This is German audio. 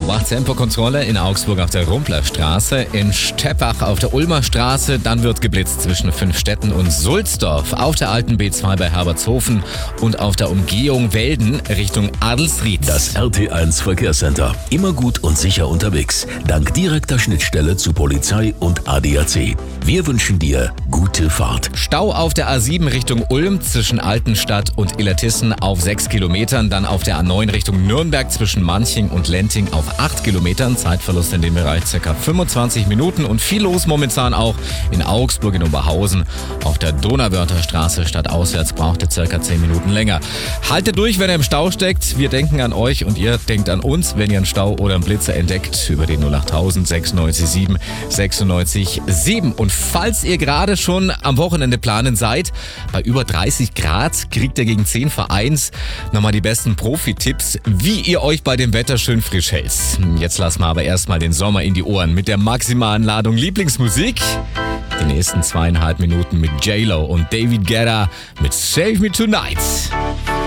Tempokontrolle in Augsburg auf der Rumplerstraße, in Steppach auf der Ulmer Straße, dann wird geblitzt zwischen Fünfstetten und Sulzdorf, auf der alten B2 bei Herbertshofen und auf der Umgehung Welden Richtung Adelsried. Das RT1 Verkehrscenter. Immer gut und sicher unterwegs. Dank direkter Schnittstelle zu Polizei und ADAC. Wir wünschen dir gute Fahrt. Stau auf der A7 Richtung Ulm zwischen Altenstadt und Illertissen auf 6 Kilometern, dann auf der A9 Richtung Nürnberg zwischen Manching und Lenting auf 8 Kilometern, Zeitverlust in dem Bereich ca. 25 Minuten und viel los momentan auch in Augsburg in Oberhausen. Auf der Donauwörther Straße stadtauswärts braucht ihr ca. 10 Minuten länger. Haltet durch, wenn ihr im Stau steckt. Wir denken an euch und ihr denkt an uns, wenn ihr einen Stau oder einen Blitzer entdeckt über den 08000 96 7 96 7. Und falls ihr gerade schon am Wochenende planen seid, bei über 30 Grad kriegt ihr gegen 10 vor 1 nochmal die besten Profi-Tipps, wie ihr euch bei dem Wetter schön frisch hält. Jetzt lassen wir aber erstmal den Sommer in die Ohren mit der maximalen Ladung Lieblingsmusik. Die nächsten 2,5 Minuten mit J-Lo und David Guetta mit Save Me Tonight.